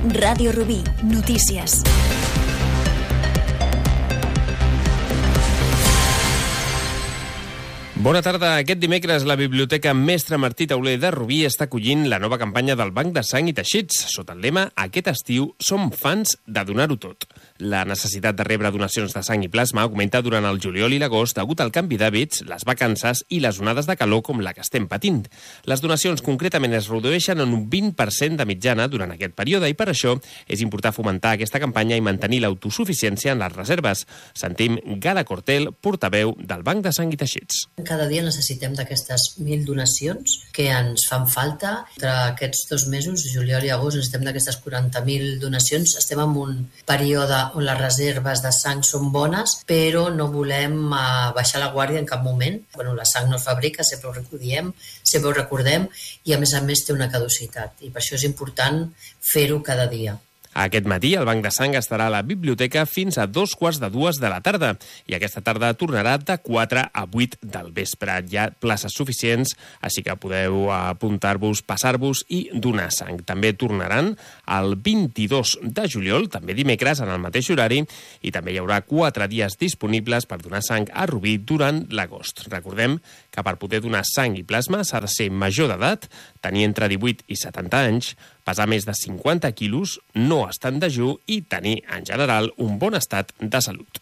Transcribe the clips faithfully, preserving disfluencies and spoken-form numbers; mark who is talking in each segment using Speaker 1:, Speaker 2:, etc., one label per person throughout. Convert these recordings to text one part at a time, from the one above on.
Speaker 1: Ràdio Rubí, notícies.
Speaker 2: Bona tarda. Aquest dimecres la Biblioteca Mestre Martí Tauler de Rubí està acollint la nova campanya del Banc de Sang i Teixits. Sota el lema "Aquest estiu som fans de donar-ho tot". La necessitat de rebre donacions de sang i plasma augmenta durant el juliol i l'agost degut al canvi d'hàbits, les vacances i les onades de calor com la que estem patint. Les donacions concretament es redueixen en un vint per cent de mitjana durant aquest període i per això és important fomentar aquesta campanya i mantenir l'autosuficiència en les reserves. Sentim Gala Cortel, portaveu del Banc de Sang i Teixits.
Speaker 3: Cada dia necessitem d'aquestes mil donacions que ens fan falta. Entre aquests dos mesos, juliol i agost, necessitem d'aquestes quaranta mil donacions. Estem en un període on les reserves de sang són bones, però no volem uh, baixar la guàrdia en cap moment. Bueno, la sang no es fabrica, sempre ho recordem, sempre ho recordem, i a més a més té una caducitat. I per això és important fer-ho cada dia.
Speaker 2: Aquest matí el Banc de Sang estarà a la biblioteca fins a dos quarts de dues de la tarda i aquesta tarda tornarà de quatre a vuit del vespre. Hi ha places suficients, així que podeu apuntar-vos, passar-vos i donar sang. També tornaran el vint-i-dos de juliol, també dimecres, en el mateix horari, i també hi haurà quatre dies disponibles per donar sang a Rubí durant l'agost. Recordem que per poder donar sang i plasma s'ha de ser major d'edat, tenir entre divuit i setanta anys, pesar més de cinquanta quilos, no estar en dejú i tenir, en general, un bon estat de salut.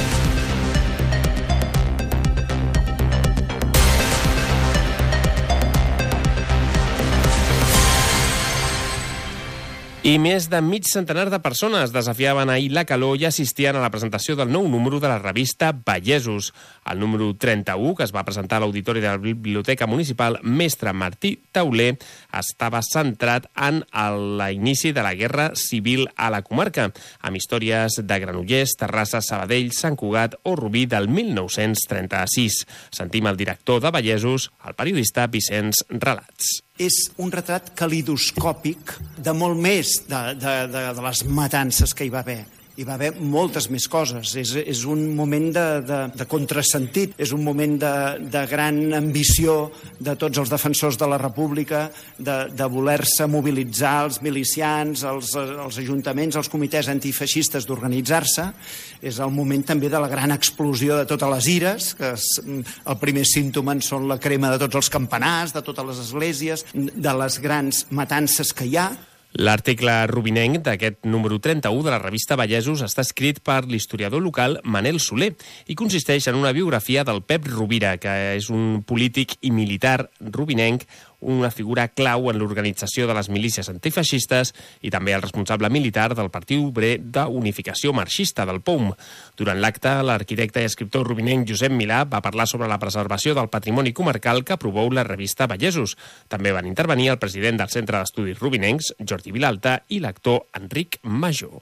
Speaker 2: I més de mig centenar de persones desafiaven ahir la calor i assistien a la presentació del nou número de la revista Vallesos. El número trenta-u, que es va presentar a l'auditori de la Biblioteca Municipal Mestre Martí Tauler, estava centrat en l'inici de la Guerra Civil a la comarca, amb històries de Granollers, Terrassa, Sabadell, Sant Cugat o Rubí del mil nou-cents trenta-sis. Sentim el director de Vallesos, el periodista Vicenç Relats.
Speaker 4: És un retrat calidoscòpic de molt més de, de, de, de les matances que hi va haver. Hi va haver moltes més coses. És, és un moment de, de, de contrasentit, és un moment de, de gran ambició de tots els defensors de la República, de, de voler-se mobilitzar els milicians, els, els ajuntaments, els comitès antifeixistes d'organitzar-se. És el moment també de la gran explosió de totes les ires, que és, el primer símptoma són la crema de tots els campanars, de totes les esglésies, de les grans matances que hi ha.
Speaker 2: L'article rubinenc d'aquest número trenta-u de la revista Vallesos està escrit per l'historiador local Manel Soler i consisteix en una biografia del Pep Rovira, que és un polític i militar rubinenc, una figura clau en l'organització de les milícies antifeixistes i també el responsable militar del Partit Obrer d'Unificació Marxista del P O U M. Durant l'acte, l'arquitecte i escriptor rubinenc Josep Milà va parlar sobre la preservació del patrimoni comarcal que promou la revista Vallesos. També van intervenir el president del Centre d'Estudis Rubinencs, Jordi Vilalta, i l'actor Enric Major.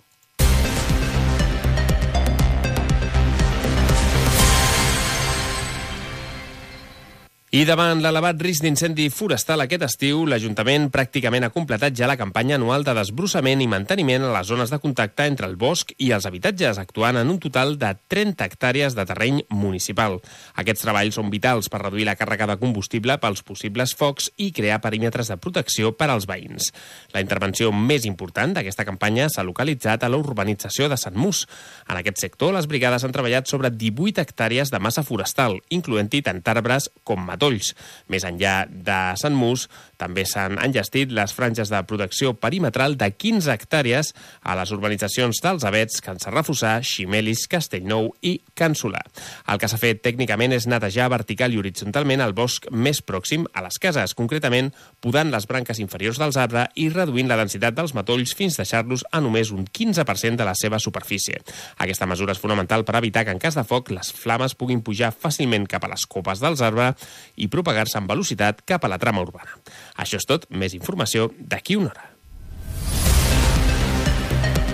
Speaker 2: I davant l'elevat risc d'incendi forestal aquest estiu, l'Ajuntament pràcticament ha completat ja la campanya anual de desbrossament i manteniment a les zones de contacte entre el bosc i els habitatges, actuant en un total de trenta hectàrees de terreny municipal. Aquests treballs són vitals per reduir la càrrega de combustible pels possibles focs i crear perímetres de protecció per als veïns. La intervenció més important d'aquesta campanya s'ha localitzat a la urbanització de Sant Mus. En aquest sector, les brigades han treballat sobre divuit hectàrees de massa forestal, incloent-hi tant arbres com matolls. Més enllà de Sant Mus, també s'han enllestit les franges de protecció perimetral de quinze hectàrees a les urbanitzacions dels Avets, Can Serrafossar, Ximelis, Castellnou i Can Solà. El que s'ha fet tècnicament és netejar vertical i horitzontalment el bosc més pròxim a les cases, concretament podant les branques inferiors dels arbres i reduint la densitat dels matolls fins a deixar-los a només un quinze per cent de la seva superfície. Aquesta mesura és fonamental per evitar que en cas de foc les flames puguin pujar fàcilment cap a les copes dels arbres i propagar-se amb velocitat cap a la trama urbana. Això és tot, més informació d'aquí una hora.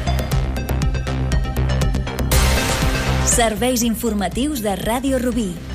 Speaker 1: Serveis informatius de Ràdio Rubí.